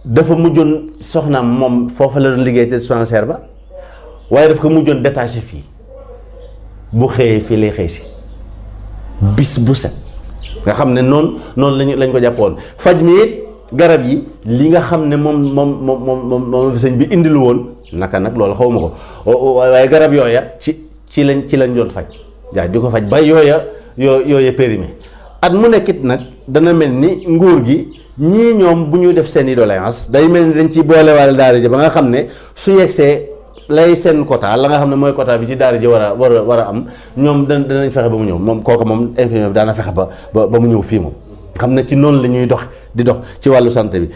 dafa mujjoon soxnaam moom foofa la doon liggéey te dispensaire ba waaye daf ko mujjoon détaché fii bu xëyee fii lay xëy si bis bu set nga xam ne noonu lañ ko jàppoon faj mi it garab yi li nga xam ne moom sëñ bi indilu woon naka nag loolu xaw ma ko waaye garab yooya ci lañ doon faj waaw di ko faj ba yooya périmé at mu nekkit nag dana mel ni nguur gi ñii ñoom bu ñu def seen i doléance day mel ni dañ ci boolewaale daara ji ba nga xam ne su yegsee lay seen quota la nga xam ne mooy quota bi ci daara ji war a am ñoom danañ fexe ba mu ñëw moom kooku moom infirmier bi daana fexe ba mu ñëw fii moom xam ne ci noonu la ñuy dox di dox ci wàllu santé bi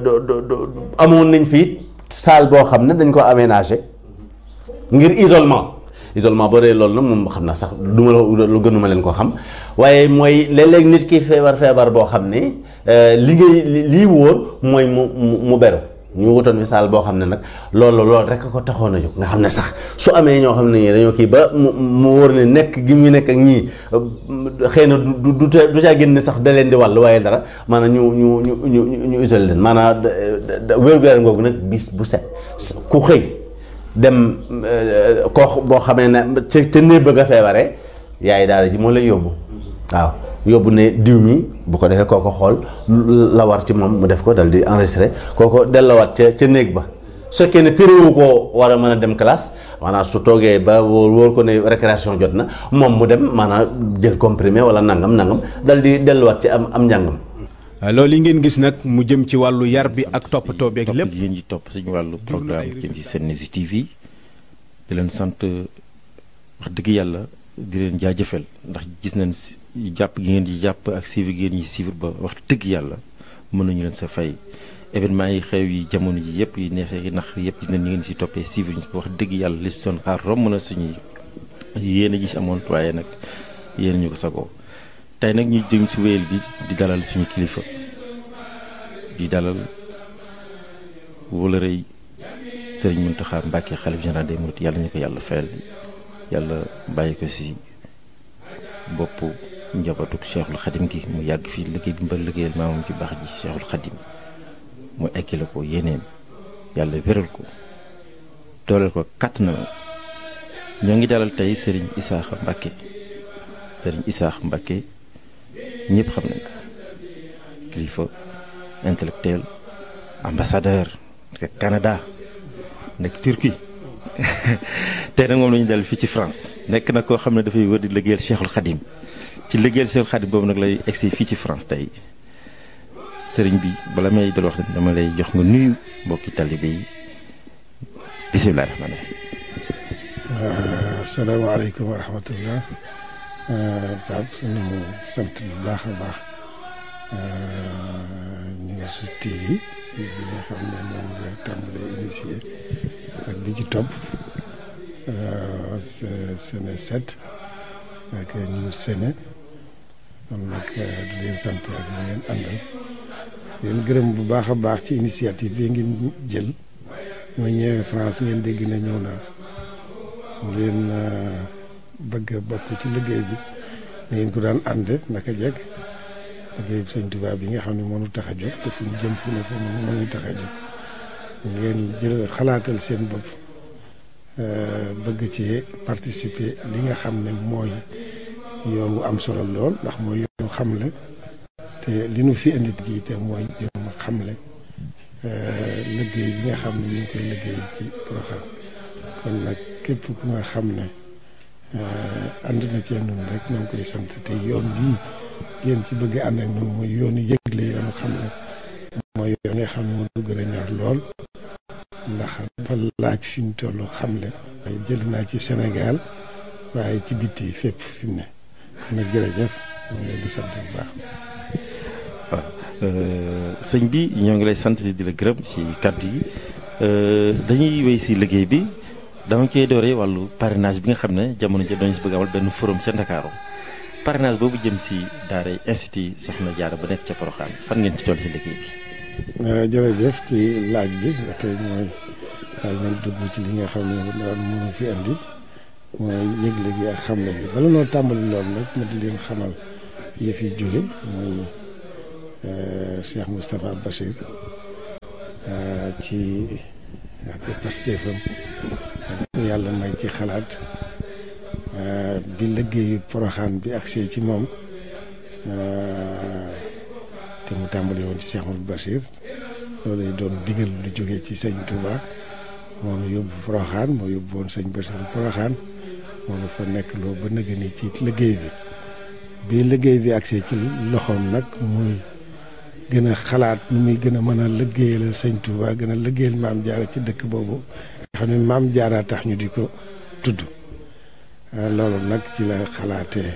amoon nañ fii salle boo xam ne dañ ko aménagé ngir isolement boo dee loolu nag moom xam naa sax duma lu gënuma leen ko xam waaye mooy léeg-léeg nit ki feebar boo xam ne lii wóor mooy mu beru ñu wutoon fi salle boo xam ne nag loolu rek ko taxoon a jóg nga xam ne sax su amee ñoo xam ne ñii dañoo kii ba mu wóor ne nekk gi ñu nekk ak ñii xëy na du caa génn sax da leen di wàll waaye dara maanaam ñu isolé leen maanaam wér-gu-yaram googu nag bis bu set ku xëy dem koo boo xamee ne ca néeg bëgg a feebaree yaay daara ji moo lay yóbbu waaw yóbbu ne diw mi bu ko defee kooko xool la war ci moom mu def ko dal di enregistré kooko dellawaat ca néeg ba su fekkee ne téréwu koo war a mën a dem classe maanaam su toogee ba wóor ko ne récréation jot na moom mu dem maanaam jël comprimé wala nangam dal di delluwaat ci am njàngam. loolu yi ngeen gis nag mu jëm ci wàllu yar bi ak toppatoo beeg lépp. yéen ñi topp suñu wàllu programme jëm ci Senews TV di leen sant wax dëgg yàlla di leen jaajëfal ndax gis nañ jàpp gi ngeen di jàpp ak suivre gi ngeen ñi suivre ba wax dëgg yàlla mën nañu leen sa fay événement yi xew yi jamono ji yëpp yi neexee yi nax yëpp gis nañ ñi ngeen si toppee suivre ñu wax dëgg yàlla li si doon xaar romb na suñuy yéen a gis amoon waaye nag yéen ñu ko sagoo tey nag ñu jëm si wéyal bi di dalal suñu kilifa di dalal wala rëy Serigne Mountakha Mbacké xalif général des mourides yàlla ñu ko yàlla fayal yàlla bàyyi ko si bopp njabootuk Cheikhul Khadim gi mu yàgg fii liggéey bi mbal liggéeyal maamam ci baax ji Cheikhul Khadim mu ekkile ko yéeneem yàlla wéral ko dooleel ko kàttanam ñoo ngi dalal tey Serigne Issakha Mbacké Serigne Issakha Mbacké ñëpp xam nañ ko kilifa intellectuel ambassadeur nekk Canada nekk Turquie tey nag moom la ñu dal fii ci France nekk na koo xam ne dafay wër di liggéeyal Cheikhul Khadim ci liggéeyal Cheikhul Khadim boobu nag lay egsi fii ci France tey sëriñ bi bala may dal wax dama lay jox nga nuyu mbokki talibé yi bisimilah rahmaani rahiim. asalaamaaleykum wa rahmatullah. Pape suñu sant bu baax a baax News TV bi nga xam ne moom nga tàmbalee initié ak bi ci topp Séné 7 ak News Séné kon nag di leen sant ak ñu ngeen àndal leen gërëm bu baax a baax ci initiative bi ngeen jël ma ñëwee France ngeen dégg na ñëw naa ngeen bëgg a bokk ci liggéey bi ngeen ko daan ànde naka jekk liggéey bi Sëñ Tuubaa bi nga xam ne mënu tax a jóg te fu ñu jëm fu ne fa mënu tax a jóg ngeen jël xalaatal seen bopp bëgg ci participer li nga xam ne mooy yoon wu am solo lool ndax mooy yoon xamle te li nu fi indi gi te mooy yoon xamle liggéey bi nga xam ne ñu ngi koy liggéey ci Porokhane kon nag képp ku nga xam ne ànd na cee noonu rek ñoo ngi koy sant te yoon bii ngeen ci bëgg ànd ak noonu mooy yoonu yëgle yoonu xam ne mooy yoon nga xam ne moo du gën a ñor lool ndax dafa laaj fi mu toll xamle waaye jël naa ci Sénégal waaye ci bitti fépp fi mu ne kon nag jërëjëf ñu ngi leen di sant bu baax. waaw sëñ bi ñoo ngi lay sant di la gërëm ci kàddu yi dañuy wéy ci liggéey bi dama koy dooree wàllu parrainage bi nga xam ne jamono ji dañu si bëgg amal benn forum ca Ndakaaru parrainage boobu jëm ci daara institut Soxna Jaara ba nekk ca Porokhane fan ngeen ci toll ci liggéey bi. jërëjëf ci laaj bi ba tey mooy daal nañ dugg ci li nga xam ne daal mënu fi andi mooy yëgle gi ak xamle bi bala noo tàmbali loolu nag ma di leen xamal yëf yi jóge mooy Cheikh Moustapha Bachir ci ak pastéefam yàlla may ci xalaat bi liggéeyu Poroxaan bi agsee ci moom te mu tàmbali woon ci Cheikh Mouhamadou Bachir loolu lay doon digal lu jógee ci sëñ Touba moom yóbbu Poroxaan moo yóbbu woon sëñ Bachir Poroxaan moom fa nekk loo ba nëgë ni ci liggéey bi liggéey bi agsee ci loxoom nag muy gën a xalaat nu muy gën a mën a liggéeyal sëñ Touba gën a liggéeyal Maam Jaara ci dëkk boobu nga xam ne Maam Jaara tax ñu di ko tudd loolu nag ci la xalaatee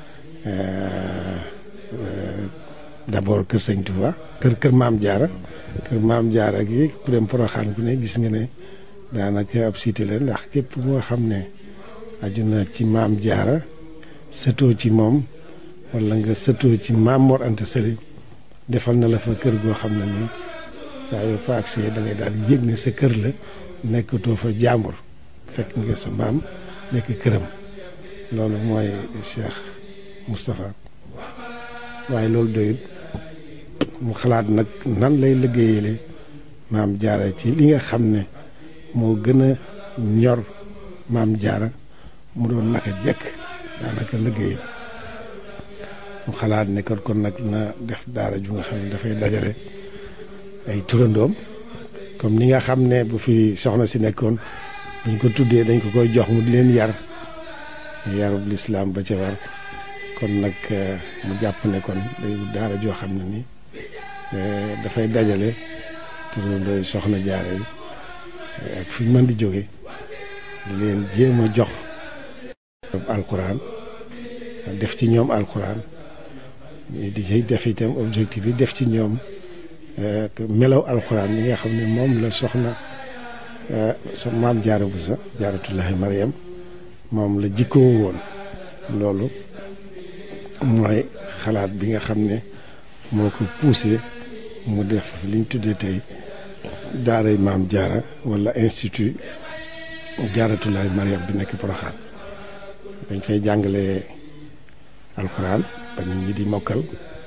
d'abord kër sëñ Touba kër Maam Jaara gi ku dem Poroxaan ku ne gis nga ne daanaka ab cité la ndax képp moo xam ne aju na ci Maam Jaara sëtoo ci moom wala nga sëtoo ci Maam Mor Anta Sali defal na la fa kër goo xam ne nii saa yoo fa agsee da ngay daal di yëg ne sa kër la nekkatoo fa jàmbur fekk nga sa maam nekk këram loolu mooy Cheikh Moustapha waaye loolu doyut mu xalaat nag nan lay liggéeyale Maam Jaara ci li nga xam ne moo gën a ñor Maam Jaara mu doon naka jekk daanaka liggéeyam mu xalaat ne kon nag na def daara ju nga xam ne dafay dajale ay turandoom comme ni nga xam ne bu fi soxna si nekkoon buñ ko tuddee dañ ko koy jox mu di leen yarub lislaam ba ca war kon nag mu jàpp ne kon day daara joo xam ne ni dafay dajale turandooy soxna Jaara yi ak fi mën di jóge di leen jéem a jox alquran def ci ñoom alquran di ci def itam objectif yi def ci ñoom melaw alxuraan yi nga xam ne moom la soxna Maam Jaara Buso Jaaratullaahi Mariam moom la jikkoo woon loolu mooy xalaat bi nga xam ne moo ko poussé mu def liñ tuddee tey daaray Maam Jaara wala institut Jaaratullaahi Mariam bi nekk Poroxaan dañ fay jàngale alxuraan ba nit ñi di mokkal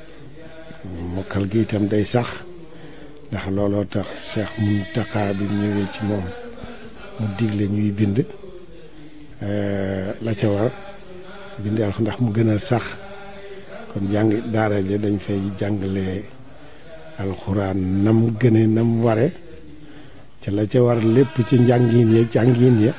gi itam day sax ndax looloo tax Cheikh Mountakha bi ñëwee ci moom mu digle ñuy bind la ca war bind alxuraan ndax mu gën a sax kon jàng daara ja dañ fay jàngale alxuraan nam gëne nam ware ca la ca war lépp ci njàngin ya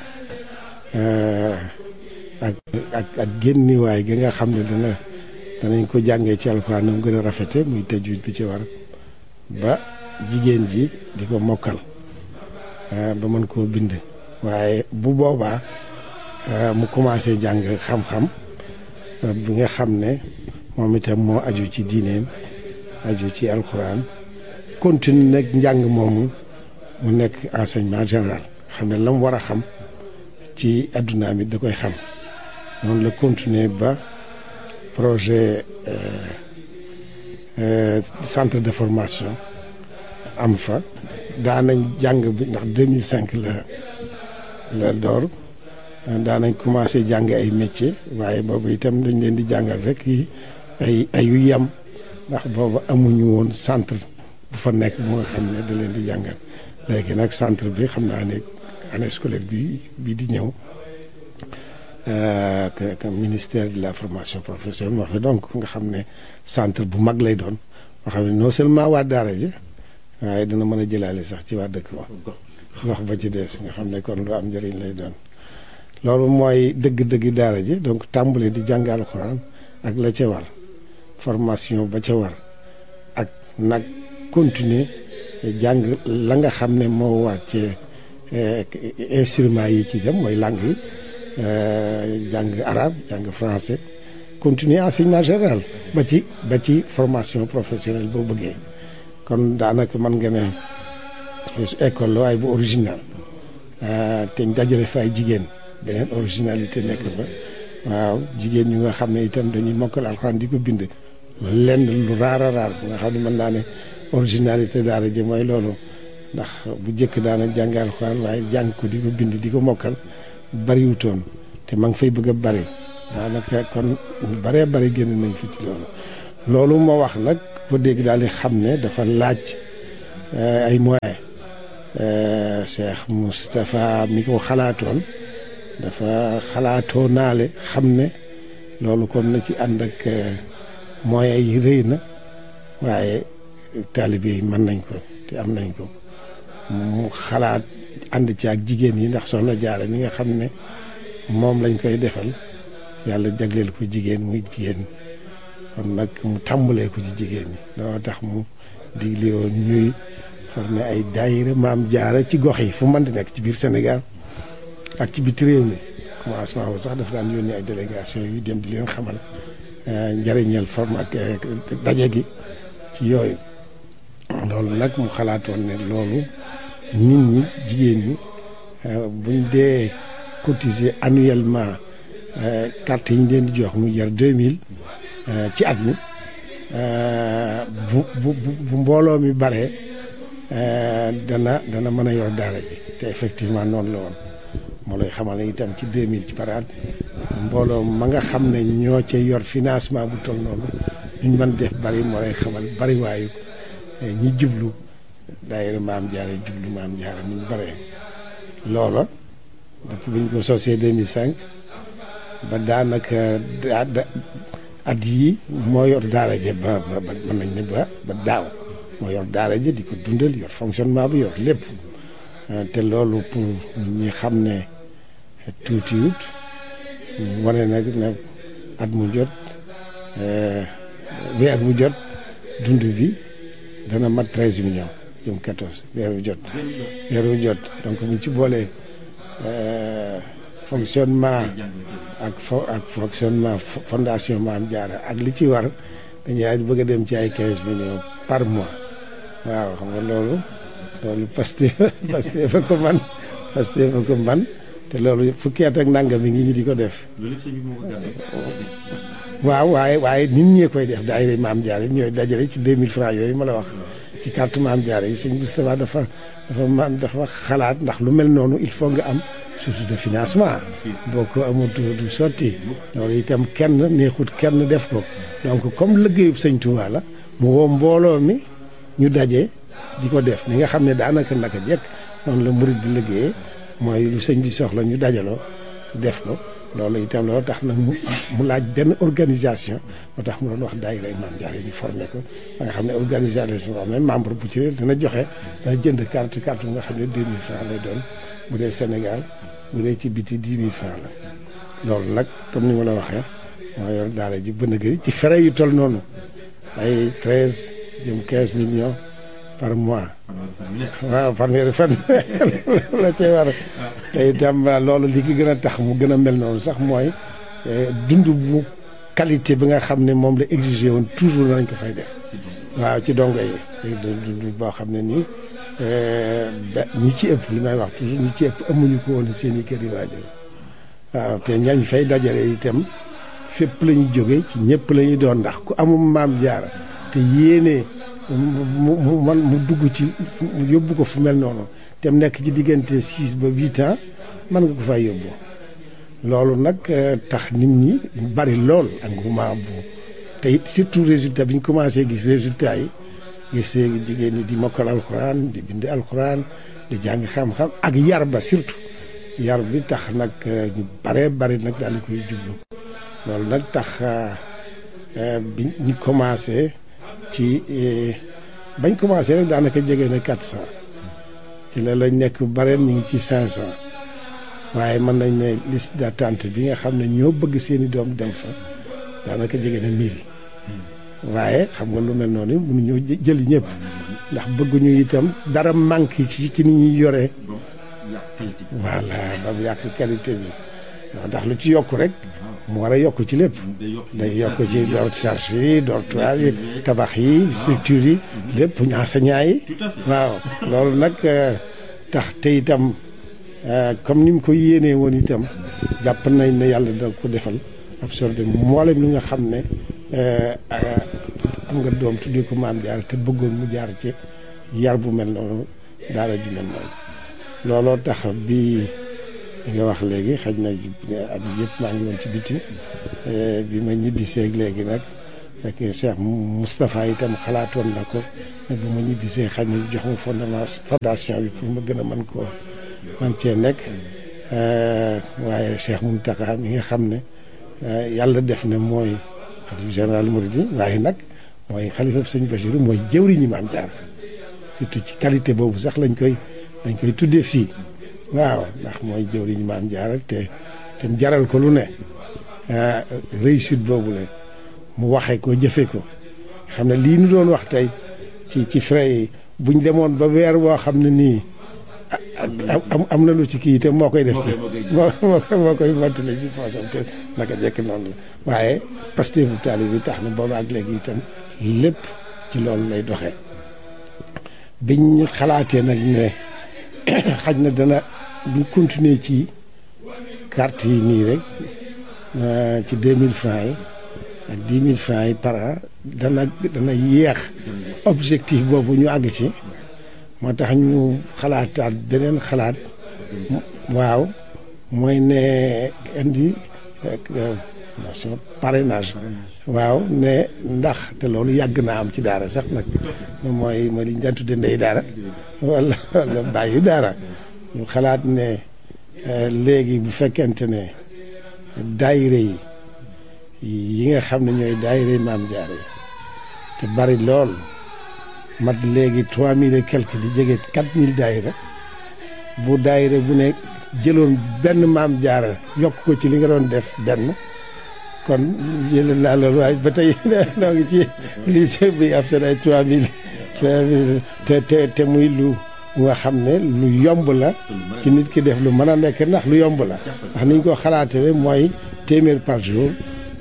ak génniwaay gi nga xam ne danañ ko jàngee ci alxuraan nam gën a rafete muy tajwid bi ci war ba jigéen ji di ko mokkal ba mën koo bind waaye bu boobaa mu commencé jàng xam-xam bi nga xam ne moom itam moo aju ci diineem aju ci alxuraan continue nag njàng moomu mu nekk enseignement général xam ne la mu war a xam ci addunaam it da koy xam noonu la continuer ba projet centre de formation am fa daanañ jàng bi ndax 2005 la door daanañ commencé jàng ay métier waaye boobu itam dañ leen di jàngal rek ay yu yem ndax boobu amuñu woon centre bu fa nekk bu nga xam ne da leen di jàngal léegi nag centre bi xam naa ne année scolaire bi di ñëw que ministère de la formation professionnelle moo fi donc nga xam ne centre bu mag lay doon nga xam ne non seulement waa daara ji waaye dina mën a jëlaale sax ci waa dëkk ba gox ba ci des nga xam ne kon lu am njëriñ lay doon loolu mooy dëgg-dëgg daara ji donc tàmbali di jàng alxuraan ak la ca war formation ba ca war ak nag continuer jàng la nga xam ne moo war ci instruments yi ci dem mooy langue yi jàng arabe jàng français continuer enseignement général ba ci formation professionnelle boo bëggee kon daanaka mën nga ne école la waaye bu original te dajale fa ay jigéen beneen originalité nekk fa waaw jigéen ñu nga xam ne itam dañuy mokkal alxuraan di ko bind lenn lu raar a raar bu nga xam ne mën naa ne originalité daara ji mooy loolu ndax bu njëkk daana jàng alxuraan waaye jàng ko di ko bind di ko mokkal bariwutoon te ma ngi fay bëgg a bari daanaka kon baree bari génn nañ fi ci loolu moo wax nag ko dégg daal di xam ne dafa laaj ay moyens Cheikh Moustapha mi ko xalaatoon dafa xalaatoo naale xam ne loolu kon na ci ànd ak moyens yi rëy na waaye taalibe yi mën nañ ko te am nañ ko mu xalaat ànd ci ak jigéen yi ndax Soxna Jaara mi nga xam ne moom lañ koy defal yàlla jagleel ko jigéen muy jigéen kon nag mu tàmbalee ko ci jigéen ñi loolu tax mu digle woon ñuy formé ay daayira Maam Jaara ci gox yi fu mën di nekk ci biir Sénégal ak ci biti réew mi commencement bu sax dafa daan yónnee ay délégation yu dem di leen xamal njëriñal forme ak daje gi ci yooyu loolu nag mu xalaatoon ne loolu nit ñi jigéen ñi buñ dee cotiser annuellement carte yi ñu leen di jox mu jar 2000 ci at mi bu mbooloo mi bare dana mën a yor daara ji te effectivement noonu la woon moo lay xamal ne itam ci 2000 ci par at mbooloo ma nga xam ne ñoo cee yor financement bu toll noonu duñ mën def bari moo lay xamal bari waayu ñi jublu daayira Maam Jaara jublu Maam Jaara ni ñu bare loola depuis bi ñu ko sosee 2005 ba daanaka at yii moo yor daara ja ba mën nañ ne ba daaw moo yor daara ja di ko dundal yor fonctionnement bi yor lépp te loolu pour ñi xam ne tuutiwut wane nag ne at mu jot weer bu jot dund bi dana mat 13 millions jëm 14 weer bu jot donc buñ ci boolee fonctionnement ak fonctionnement fondation Maam Jaara ak li ci war dañuy bëgg a dem ci ay 15 millions par mois waaw xam nga loolu Pastef fa ko man te loolu fukki at ak nangam mi ngi ñi di ko def waaw waaye nit ñee koy def daayira Maam Jaara yi ñooy dajale ci 2000 francs yooyu ma la wax ci carte Maam Jaara yi sëñ Moustapha dafa xalaat ndax lu mel noonu il faut nga am source de financement boo ko amul du sotti loolu itam kenn neexut kenn def ko donc comme liggéeyub sëñ Touba la mu woo mbooloo mi ñu daje di ko def ni nga xam ne daanaka naka jekk noonu la murid di liggéeyee mooy lu sëñ bi soxla ñu dajaloo def ko loolu itam loolu tax nag mu laaj benn organisation moo tax mu doon wax daayira Maam Jaara yi ñu formé ko ba nga xam ne organisation boo xam ne membre bu ci dana joxe dana jënd carte bu nga xam ne 2000 francs lay doon bu dee Sénégal bu dee ci biti 10 000 francs la loolu nag comme ni ma la waxee moo yor daara ji bën a gëri ci frais yu toll noonu ay 13 jëm 15 millions par mois waaw fanweeri fan la cay war te itam loolu li ki gën a tax mu gën a mel noonu sax mooy dund bu qualité bi nga xam ne moom la exigé woon toujours nañ ko fay def waaw ci dongo yi dund boo xam ne nii ñi ci ëpp li may wax toujours ñi ci ëpp amuñu ko woon seen i kër yi waajur waaw te ñañ fay dajale itam fépp la ñu jóge ci ñëpp la ñuy doon ndax ku amul Maam Jaara te yéene mu dugg ci mu yóbbu ko fu mel noonu te mu nekk ci diggante 6 ba 8 ans mën nga ko fay yóbbu loolu nag tax nit ñi bari lool engouement bu te it surtout résultat bi ñu commencé gis résultat yi gis jigéen ñi di mokkal alxuraan di bind alxuraan di jàng xam-xam ak yar ba surtout yar bi tax nag ñu bari nag daal di koy jublu loolu nag tax bi ñu commencé ci bañ commencé rek daanaka jege na 400 ci la lañ nekk bareen ñu ngi ci 500 waaye mën nañ ne liste d'attente bi nga xam ne ñoo bëgg seeni doom dem fa daanaka jege na 1000 waaye xam nga lu mel noonu mënuñoo jëli ñëpp ndax bëgguñu itam dara manque ci ni ñuy yoree voilà ba mu yàq qualité bi ndax lu ci yokk rek mu war a yokk ci lépp day yokk ci charge yi dortoir yi tabax yi structure yi lépp enseignant yi waaw loolu nag tax te itam comme ni mu ko yéenee woon itam jàpp nañ ne yàlla dina ko defal absorbé mboolem li nga xam ne am nga doom tuddee ko Maam Jaara te bëggoon mu jaar ci yar bu mel noonu daara ju mel noonu looloo tax bi nga wax léegi xaj na at yëpp maa ngi woon ci biti bi ma ñibbiseeg léegi nag fekk Cheikh Moustapha itam xalaatoon na ko ne bu ma ñibbisee xaj na jox ma fondation bi pour ma gën a mën koo man cee nekk waaye Cheikh Mountakha mi nga xam ne yàlla def na mooy xalifa général Mouride waaye nag mooy xalifa sëñ Bachir mooy jëwriñu Maam Jaara surtout ci qualité boobu sax lañ koy tuddee fii waaw ndax mooy jëwriñu Maam Jaara te jaral ko lu ne réussite boobu la mu waxee ko jëfee ko xam ne lii nu doon wax tey ci frais yi buñ demoon ba weer woo xam ne nii am na lu ci kii te moo koy def ci moo koy mottale ci poosam te naka jekk noonu la waaye Pastef taalibe bi tax na boobu ak léegi itam lépp ci loolu lay doxee biñ xalaatee nag ne xaj na dana buñ continuer ci carte yi nii rek ci 2000 francs yi ak 10 000 francs yi par an dana yéex objectif boobu ñu àgg ci moo tax ñu xalaataat beneen xalaat waaw mooy ne indi parrainage waaw ne ndax te loolu yàgg naa am ci daara sax nag mooy li ñu daan tudde ndey daara wala bàyyi daara ñu xalaat ne léegi bu fekkente ne daayira yi nga xam ne ñooy daayira yi Maam Jaara yi te bari lool mat léegi 3000 et quelque di jege 4000 daayira bu daayira bu ne jëloon benn Maam Jaara yokk ko ci li nga doon def benn kon jël naa loolu waaye ba tey noo ngi ci lycée bi ab seen ay 3000 te muy lu nga xam ne lu yomb la ci nit ki def lu mën a nekk ndax lu yomb la ndax niñ ko xalaatee mooy téeméer par jour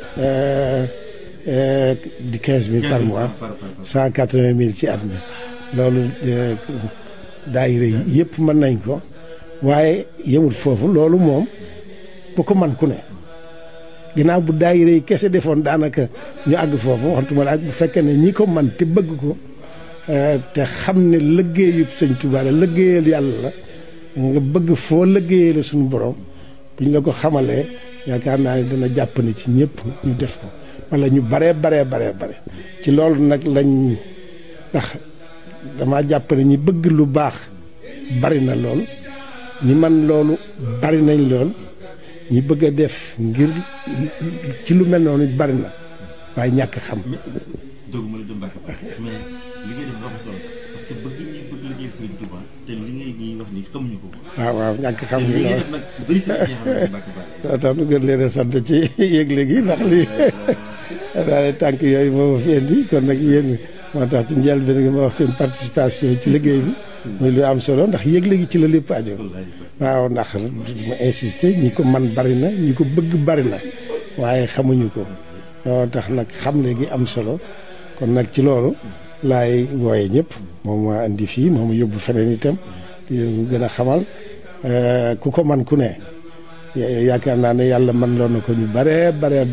di 15000 par mois 180000 ci at mi loolu daayira yi yëpp mën nañ ko waaye yemul foofu loolu moom bu ko man ku ne ginnaaw bu daayira yi kese defoon daanaka ñu àgg foofu waxtuma la ak bu fekkee ne ñi ko man te bëgg ko te xam ne liggéeyu Sëñ Tuubaa la liggéeyal yàlla la nga bëgg foo liggéeyee la suñu borom buñ la ko xamalee yaakaar naa ne dana jàpp ne ci ñëpp ñu def ko wala ñu bare ci loolu nag lañ ndax dama jàpp ne ñi bëgg lu baax bari na lool ñi man loolu bari nañ lool ñi bëgg a def ngir ci lu mel noonu bari na waaye ñàkk xam. doguma la dem Mbacke mais li ngay def dafa solo parce que bëgg liggéey Sëriñ Tuubaa te li ngay wax ni xamuñu ko. waaw ñàkk xam ni loolu nag bëri sa Mbacke Ba. tax nu gën leen a sant ci yëgle gi ndax lii daal tànk yooyu moo ma fi indi kon nag yéen moo tax ci njëlbéen gi ma wax seen participation ci liggéey bi. muy lu am solo ndax yëgle gi ci la lépp aajo. waaw ndax ma insister ñi ko man bari na ñi ko bëgg bari na waaye xamuñu ko moo tax nag xam léegi am solo. kon nag ci loolu laay wooye ñëpp moom maa indi fii moom yóbbu feneen itam di gën a xamal ku ko man ku ne yaakaar naa ne yàlla man loon na ko ñu bare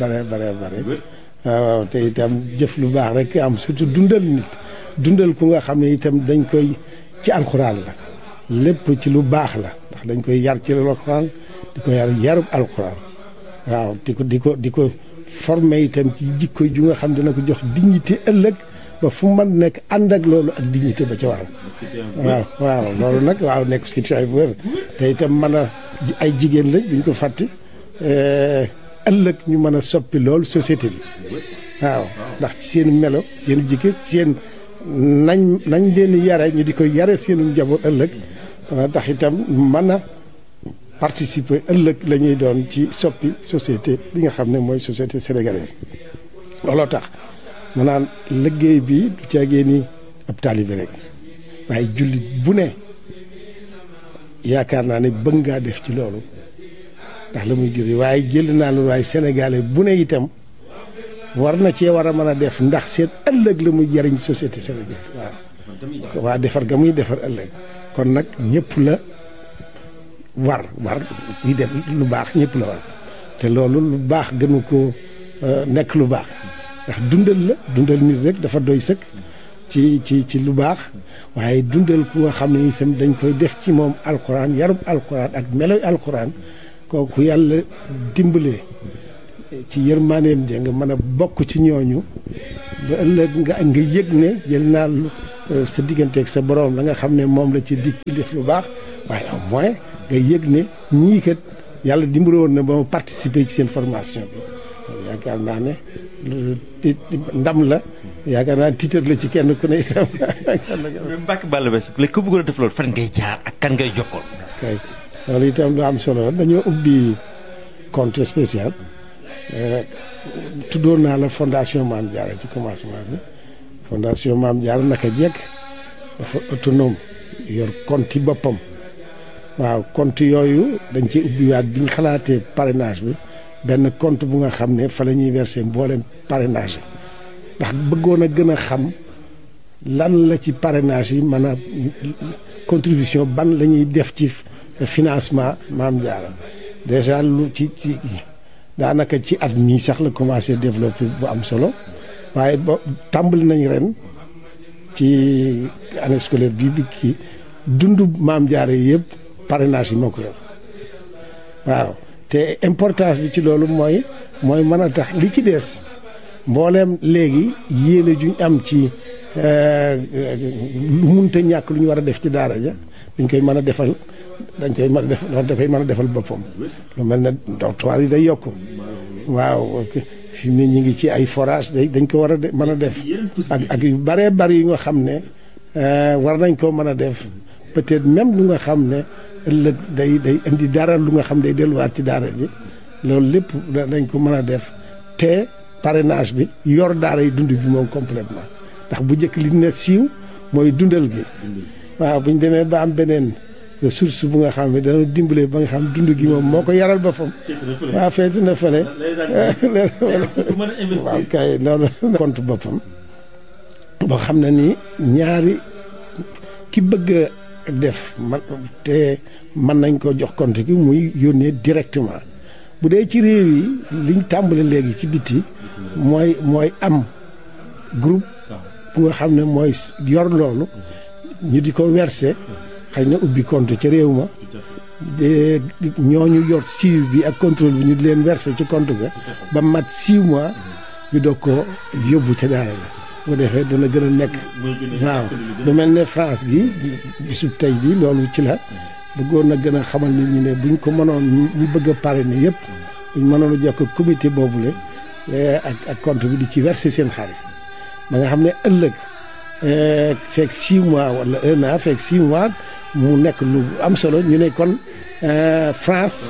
waaw te itam jëf lu baax rek am surtout dundal ku nga xam ne itam dañ koy ci alxuraan la lépp ci lu baax la ndax dañ koy yar ci alxuraan di ko yarub alxuraan waaw di ko formé itam ci jikko ju nga xam dina ko jox dignité ëllëg ba fu man nekk ànd ak loolu ak dignité ba ca waral waaw loolu nag waaw nekk citoyen bu wér te itam mën a ay jigéen lañ buñ ko fàtte ëllëg ñu mën a soppi loolu société bi waaw ndax ci seen melo seen jikko seen nañ leen yare ñu di ko yare seenu njaboot ëllëg dana tax itam mën a participer ëllëg la ñuy doon ci soppi société bi nga xam ne mooy société sénégalaise looloo tax ma naan liggéey bi du caagee ni ab taalibe rek waaye jullit bu ne yaakaar naa ne bëgg ngaa def ci loolu ndax la muy jur waaye jël naa loolu waaye sénégalais bu ne itam war na cee war a mën a def ndax seen ëllëg la muy jariñ société sénégalaise waaw waa defar ga muy defar ëllëg kon nag ñëpp la war ñuy def lu baax ñëpp la war te loolu lu baax gënu ko nekk lu baax ndax dundal nit rek dafa doy sëkk ci lu baax waaye dundal ku nga xam ne itam dañ koy def ci moom alxuraan yarub alxuraan ak meloy alxuraan kooku yàlla dimbalee ci yërmaaneem ja nga mën a bokk ci ñooñu ba ëllëg nga yëg ne jël naa sa digganteeg sa borom la nga xam ne moom la ci dikk def lu baax waaye au moins nga yëg ne ñii kat yàlla dimbali woon na ba ma participer ci seen formation bi yaakaar naa ne ndam la yaakaar naa titre la ci kenn ku ne itam. mais Mbacke Balla Basse léegi ku bëggoon a def loolu fan ngay jaar ak kan ngay jokkoon. kay loolu itam lu am solo la dañoo ubbi compte spécial tuddoon naa la fondation Mame Diarra ci commencement bi fondation Mame Diarra naka jekk dafa autonome yor compte yi boppam waaw compte yooyu dañ ci ubbiwaat bi ñu xalaatee parrainage bi benn compte bu nga xam ne fa la ñuy verser mboolem parrainage yi ndax bëggoon a gën a xam lan la ci parrainage yi mën a contribution ban la ñuy def ci financement Mame Diarra déjà lu ci daanaka ci at mii sax la commencé développer bu am solo waaye ba tàmbali nañ ren ci année scolaire bi kii dundu Mame Diarra yi yëpp parrainage yi moo ko yor waaw te importance bi ci loolu mooy mën a tax li ci des mbooleem léegi yéene juñ am ci lu munta ñàkk lu ñu war a def ci daara ja dañ koy mën a defal da koy mën a defal boppam lu mel ne dortoir yi day yokku waaw fi mu ne ñu ngi ci ay forage dañ ko war a mën a def ak yu bëree bëri yu nga xam ne war nañ koo mën a def peut-être même lu nga xam ne ëllëg day indi dara lu nga xam day delluwaat ci daara ji loolu lépp dañ ko mën a def te parrainage bi yor daara yi dund bi moom complètement ndax bu njëkk li ne siiw mooy dundal gi waaw bu ñu demee ba am beneen ressource bu nga xam ne dana dimbale ba nga xam dund gi moom moo ko yaral boppam waaw feeti na fële waaw kay loolu compte boppam boo xam ne ni ñaari ki bëgg a def te mën nañ ko jox compte gi muy yónnee directement bu dee ci réew yi liñ tàmbale léegi ci biti mooy am groupe bu nga xam ne mooy yor loolu ñu di ko verser xëy na ubbi compte ca réew ma ñooñu yor suivi bi ak contrôle bi ñu di leen verser ci compte ga ba mat 6 mois ñu doog ko yóbbu ca daara la bu defee dana gën a nekk waaw lu mel ne France gi bisu tey bi loolu ci la bëggoon na gën a xamal nit ñi ne buñ ko mënoon ñu bëgg a parrainer yëpp buñ mënoon a jokk comité boobule ak compte bi di ci verser seen xaalis ba nga xam ne ëllëg fekk 6 mois wala 1 an fekk 6 mois mu nekk lu am solo ñu ne kon France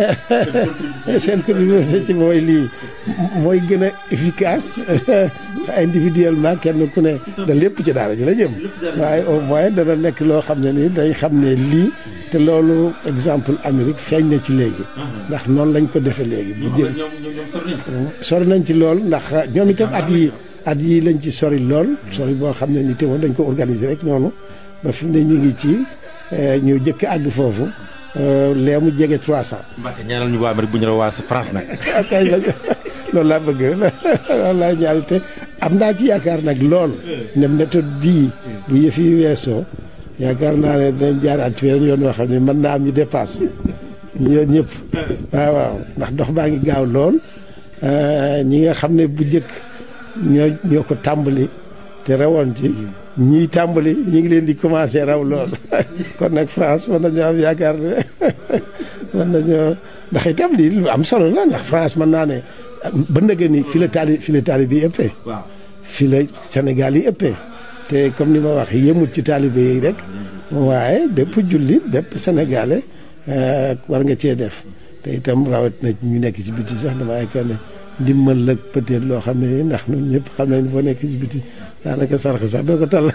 seen contribution ci mooy lii mooy gën a efficace individuellement kenn ku ne da lépp ci daara ji la jëm waaye au moins dana nekk loo xam ne ni dañ xam ne lii te loolu exemple Amérique feeñ na ci léegi ndax noonu lañ ko defee léegi bu jëm sori nañ ci lool ndax ñoom itam at yi lañ ci sori lool sori boo xam ne ni te woon dañ ko organiser rek noonu ba fi mu ne ñu ngi ci ñu jëkk àgg foofu lee mu jege 300. Mbacke ñaanal ñu waa Amérique bu ñu la waa France nag. ok loolu laa bëgg loolu laa ñaari te am naa ci yaakaar nag lool ne méthode bii bu yëf yi weesoo yaakaar naa ne dinañ jaaraat ci weneen yoon yoo xam ne mën naa am ñu dépasse ñoom ñëpp waaw ndax dox baa ngi gaaw lool ñi nga xam ne bu njëkk ñoo ko tàmbali te rawoon ci ñii tàmbali ñi ngi leen di commencé raw lool kon nag France mën nañoo am yaakaar ne mën nañoo ndax itam lii lu am solo la ndax France mën naa ne ba ndëgë ni fi la taalibe yi ëppee fi la Sénégal yi ëppee te comme ni ma wax yëmut ci taalibe yi rek waaye bépp jullit bépp sénégalais war nga cee def te itam rawat na ñu nekk ci biti sax dama yaakaar ne ndimbal la peut-être loo xam ne ndax ñun ñëpp xam nañ boo nekk ci biti daanaka sarax sax doo ko tal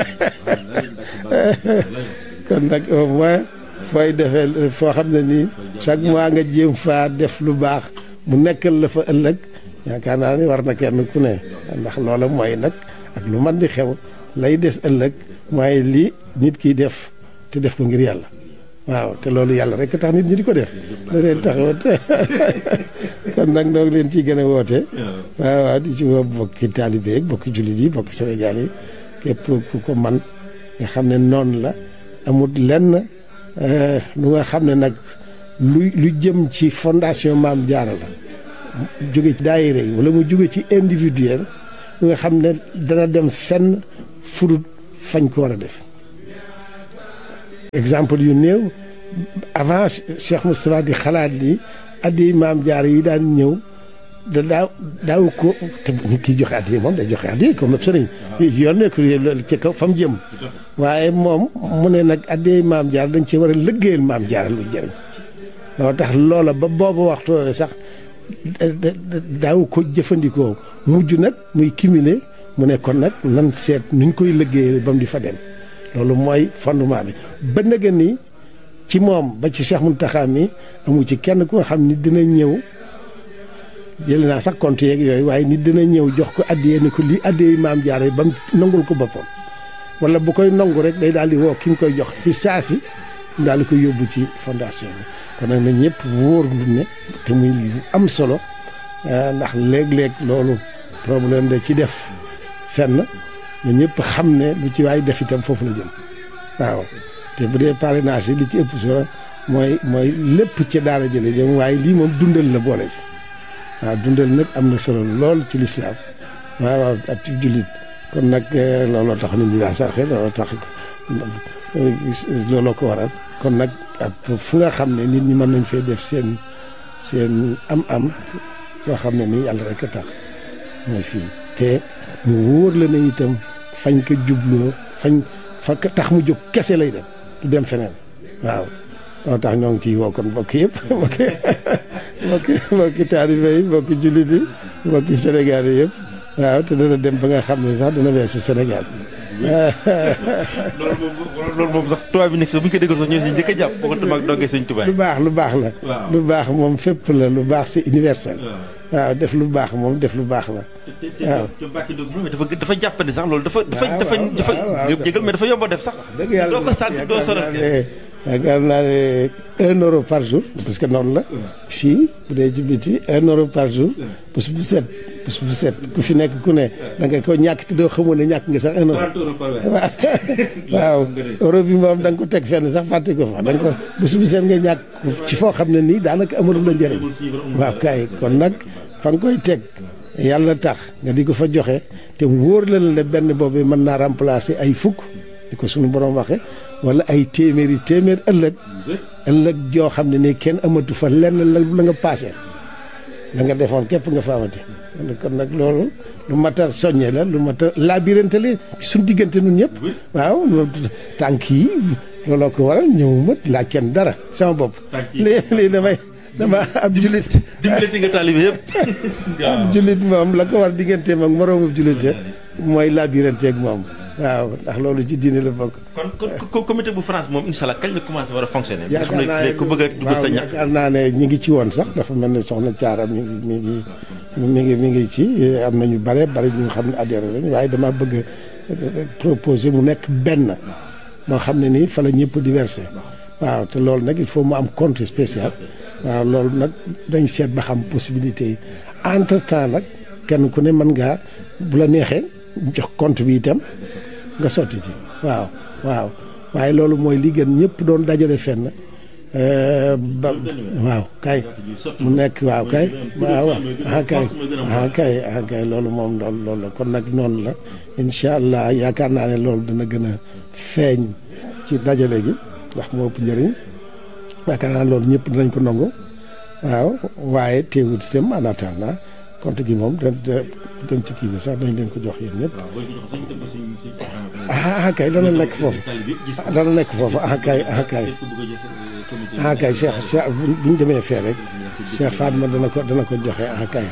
kon nag au moins fooy defee foo xam ne nii chaque mois nga jéem faa def lu baax mu nekkal la fa ëllëg yaakaar naa ni war na kenn ku ne ndax loola mooy nag ak lu man di xew lay des ëllëg mooy lii nit kiy def te def ko ngir yàlla waaw te loolu yàlla rek tax nit ñi di ko def da leen taxawat kon nag noo ngi leen ciy gën a woote waaw di ci woo bokki taalibe yi bokki jullit yi bokki Sénégal yi képp ku ko man nga xam ne noonu la amul lenn lu nga xam ne nag lu jëm ci fondation Mame Diarra la jóge ci daayira yi wala mu jóge ci individuel nga xam ne dana dem fenn fudut fañ ko war a def. exemple yu néew avant Cheikh Moustapha di xalaat ni addi maam jaar yi daan ñëw daaw ko te nit ki joxe addi moom day joxe addi comme sëriñ yoon ne ko ci kaw fa mu jëm waaye moom mu ne nag addi maam jaar dañ ci war a liggéeyal maam jaar lu jëriñ loo tax loola ba boobu waxtu sax daaw ko jëfandikoo mujj nag muy cumuler mu ne kon nag nan seet nuñ koy liggéeyal ba mu di fa dem loolu mooy fondement bi ba nëgën ni ci moom ba ci Cheikh Mountakha mi amu ci kenn ku nga xam ni dina ñëw jël naa sax compte yeeg yooyu waaye nit dina ñëw jox ko addiyee ni ko lii addiyee maam jaare ba mu nangul ko boppam wala bu koy nangu rek day daal di woo ki nga koy jox fi saasi mu daal di koy yóbbu ci fondation bi kon nag na ñëpp wóor lu ne te muy am solo ndax léeg-léeg loolu problème da ci def fenn na ñëpp xam ne lu ci waay def itam foofu la jëm waaw te bu dee parrainage yi li ci ëpp solo mooy lépp ci daara jële jëm waaye lii moom dundal la boole ci waaw dundal nag am na solo lool ci lislaam waaw ak ci jullit kon nag looloo tax nit ñi daa sarxe looloo tax looloo ko waral kon nag fu nga xam ne nit ñi mën nañ fee def seen am-am loo xam ne nii yàlla rek a tax mooy fii te mu wóor la ne itam fañ ko jubloo fa tax mu jóg kese lay dem du dem feneen waaw moo tax ñoo ngi ciy woo kon mbokk yëpp mbokki taalibe yi mbokki jullit yi mbokki Sénégal yi yëpp waaw te dana dem ba nga xam ne sax dana weesu Sénégal loolu moom sax tubaab bi nekk sax bu ñu ko déggoon sax ñoo si njëkk a jàpp boo ko tamaak dongee sëñ tubaab lu baax la lu baax moom fépp la lu baax c'est universel waaw def lu baax moom def lu baax la waaw dafa jàppandi sax loolu dafa jégal mais dafa yomb a def sax dëgg yàlla doo ko sant doo sonal yaakaar naa ne 1 euro par jour parce que noonu la fii bu dee ci biti 1 euro par jour bés bu set ku fi nekk ku ne da nga ko ñàkk te doo xamoon ne ñàkk nga sax 1 euro waaw euro bi moom da nga ko teg fenn sax fàtte ko fa da nga ko bés bu set nga ñàkk ci foo xam ne nii daanaka amalul la njëriñ waaw kay kon nag fa nga koy teg yàlla tax nga di ko fa joxe te wóor la ne benn boobu mën naa remplacer ay fukk di ko suñu borom waxe wala ay téeméer ëllëg joo xam ne ni kenn amatu fa lenn la nga paasee la nga defoon képp nga fa amati kon nag loolu lu mat a soññe la lu mat a labirante la suñ diggante nun ñëpp waaw tànk yi looloo ko waral ñëwuma laa kenn dara sama bopp lii dama ab jullit dimbalati nga taalibe yëpp ab jullit moom la ko war digganteem ak moroomu jullit mooy labirante ak moom waaw ndax loolu ci diine la bokk. kon comité bu France moom incha allah kañ la commencé war a fonctionner. yaakaar naa ne ku bëgg a dugg sa ñax. yaakaar naa ne ñi ngi ci woon sax dafa mel ne soxna Thiara mi ngi ci am na ñu bare ñu xam ne adhéré lañ waaye dama bëgg a proposer mu nekk benn moo xam ne nii fa la ñëpp di versé waaw te loolu nag il faut mu am compte spécial waaw loolu nag dañ seet ba xam possibilité yi entre temps nag kenn ku ne mën ngaa bu la neexee jox compte bi itam. nga sotti ci waaw waaye loolu mooy li gën ñëpp doon dajale fenn waaw kay mu nekk waaw kay kay loolu moom loolu la kon nag noonu la incha allah yaakaar naa ne loolu dana gën a feeñ ci dajale gi ndax moo ëpp njëriñ yaakaar naa loolu ñëpp dinañ ko nangu waaw waaye teewut itam en attendant compte gi moom dem ci kii bi sax dañ leen ko jox yéen ñëpp kay dana nekk foofu kay Cheikh bu ñu demee fee rek Cheikh Fatma dana ko joxe kay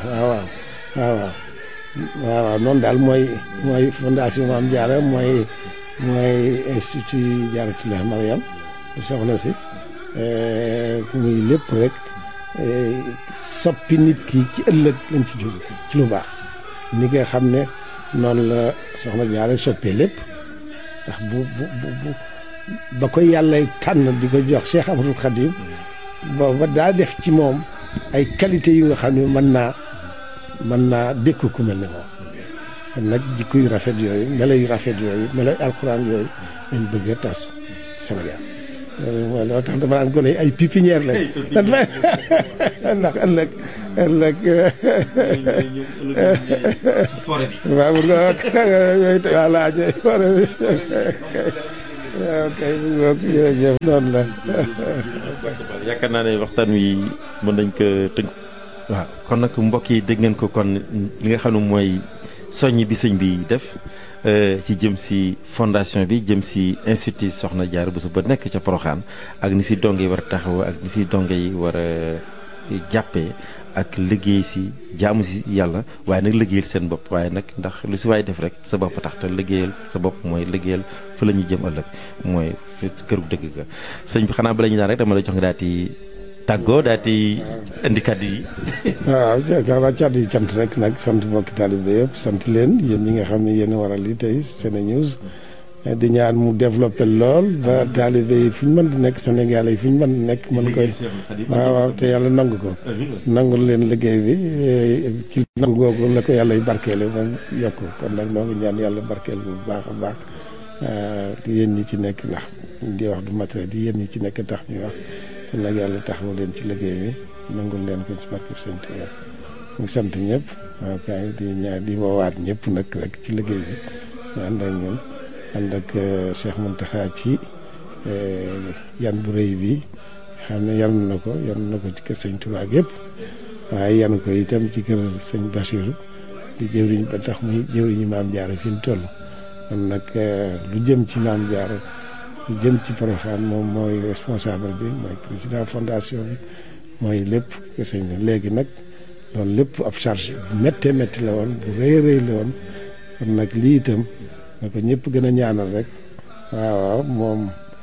waaw noonu daal mooy fondation Mame Diarra mooy institut Diarratoulah Mariam soxna si muy lépp rek soppi nit ki ci ëllëg lañ ci jóg ci lu baax ni nga xam ne noonu la soxna Jaara soppee lépp ndax bu ba ko yàlla tànn di ko jox Cheikh Ahmadou Khadim booba daa def ci moom ay qualité yu nga xam ne mën naa dékku ku mel ne moom kon nag jikko yu rafet yooyu melo yu rafet yooyu melo alxuraan yooyu lañ bëgg a tas Sénégal loo tax dama naan gone ay pépinière la ndax ëllëg forêt bi. waaw bu nga yooyu voilà forêt bi waaw kay bu nga jërëjëf noonu la. yaakaar naa ne waxtaan wi mën nañ ko tënk. waaw kon nag mbokk yi dégg ngeen ko kon li nga xam ne mooy soññ bi sëñ bi def ci jëm si fondation bi jëm si institut Soxna Diarra Bousso ba nekk ca Porokhane ak ni si donge yi war a taxaw ak ni si donge yi war a jàppee ak liggéey si jaamu si yàlla waaye nag liggéeyal seen bopp waaye nag ndax lu si waay def rek sa bopp tax te liggéeyal sa bopp mooy liggéeyal fa la ñuy jëm ëllëg mooy këru dëgg ga sëñ bi xanaa bala ñu daan rek dama la jox nga daal di tàggoo daal di indi kàddu yi. waaw xanaa kàddu yi cant rek nag sant mbokki taalibe yëpp sant leen yéen ñi nga xam ne yéen a waral li tey SeneNews di ñaan mu développé lool ba taalibe yi fi ñu mën di nekk Sénégal yi fi ñu mën di nekk mën koy waaw te yàlla nangu ko nangul leen liggéey bi ci nangu googu la ko yàlla y barkeele ba yokk kon nag noo ngi ñaan yàlla barkeel bu baax a baax yéen ñi ci nekk ndax di wax du matériel yi yéen ñi ci nekk tax ñuy wax kon nag yàlla taxawu leen ci liggéey bi nangul leen ko ci barkeb Sëñ Tuubaa mu sant ñëpp waaw kay di ñaan di woowaat ñëpp nag rek ci liggéey bi ñu ànd ak ñun ànd ak Cheikh Mountakha ci yan bu rëy bi xam ne yan na ko ci kër Sëñ Tuubaa yëpp waaye yan ko itam ci kër Sëñ Bassirou di jëwriñ ba tax muy jëwriñu Maam Diarra fi mu toll kon nag lu jëm ci Maam Diarra lu jëm ci Porokhane moom mooy responsable bi mooy président fondation bi mooy lépp kër Sëñ bi léegi nag loolu lépp ab charge bu méttee métti la woon bu rëy rëy la woon kon nag lii itam na ko ñëpp gën a ñaanal rek waaw moom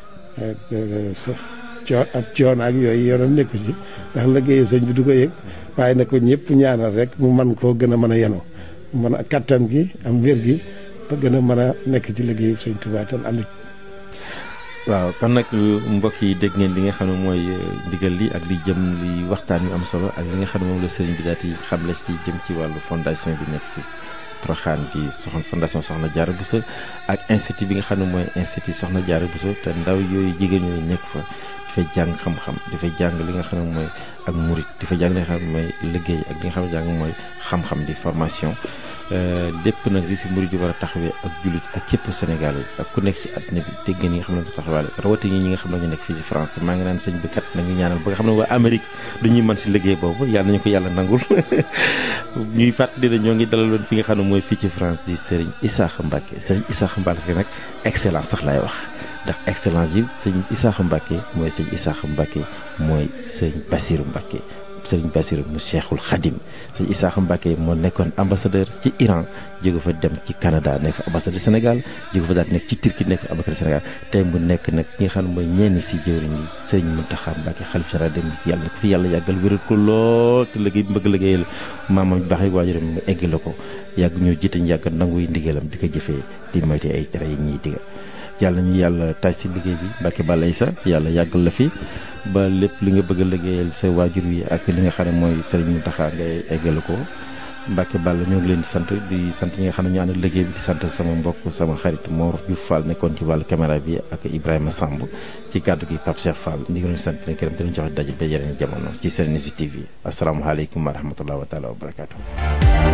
ab coon ak yooyu yoonam nekku ci ndax liggéeyu sëñ bi du ko yëg waaye na ko ñëpp ñaanal rek mu man koo gën a mën a yenu mën a kattan gi am wér gi ba gën a mën a nekk ci liggéeyu sëñ Tuubaa tan ànd. waaw kon nag mbokk yi dégg ngeen li nga xam ne mooy ndigal li ak li jëm li waxtaan yu am solo ak li nga xam ne moom la sëriñ bi daal di xamle ci jëm ci wàllu fondation bi nekk si Porokhane bi fondation Soxna Diarra Bousso ak institut bi nga xam ne mooy institut Soxna Diarra Bousso te ndaw yooyu jigéen ñooyu nekk fa dafay jàng xam-xam dafay jàng li nga xam ne mooy ak murit dafay jàng li nga xam ne mooy liggéey ak li nga xam ne jàng mooy xam-xam di formation lépp nag li si murit yi war a taxawee ak jullit ak képp Sénégal yi ak ku nekk ci àddina bi dégg ngeen ñi nga xam ne ko taxawaale rawatina ñi nga xam ne ñu nekk fii ci France te maa ngi naan sëñ bi kat nañu ñaanal ba nga xam ne waa Amérique dañuy mën si liggéey boobu yàlla nañu ko yàlla nangul ñuy fàttali ne ñoo ngi dalaloon fi nga xam ne mooy fii ci France di Serigne Issakha Mbacké Serigne Issakha Mbacké nag excellence sax laay wax ndax excellence yi sëñ Issakha Mbacké mooy sëñ Issakha Mbacké mooy sëñ Bassirou Mbacké Serigne Bassirou mu Cheikhul Khadim sëñ Issakha Mbacké moo nekkoon ambassadeur ci Iran jóge fa dem ci Canada nekk fa ambassadeur Sénégal jóge fa daal nekk ci Turquie nekk fa ambassadeur Sénégal tey mu nekk nag ci nga xam ne mooy ñenn si jëwriñ yi Serigne Mountakha Mbacké xalif général dem yàlla na ko fi yàlla yàggal wéral ko lool te liggéey bi bëgg liggéeyal maamam baax yi waajuram mu egg la ko yàgg ñoo jiite ñu yàgg nangu yi ndigalam di ko jëfee di moyte ay tere yi ñuy digal yàlla ñu yàlla taaj si liggéey bi Mbacké Balla Issa yàlla yàggal la fi ba lépp li nga bëgg a liggéeyal sa waajur wi ak li nga xam ne mooy Serigne Mountakha ngay eggal ko Mbacké Balla ñoo ngi leen di sant ñi nga xam ne ñu ànd liggéey bi di sant sama mbokk sama xarit Mor Diouf Fall nekkoon ci wàllu caméra bi ak Ibrahima Samb ci kàddu gi Pape Cheikh Fall ñu ngi leen sant leen këram di leen joxe daje ba yeneen jamono ci SeneNews TV asalaamaaleykum wa rahmatulah wa taala wa barakaatu.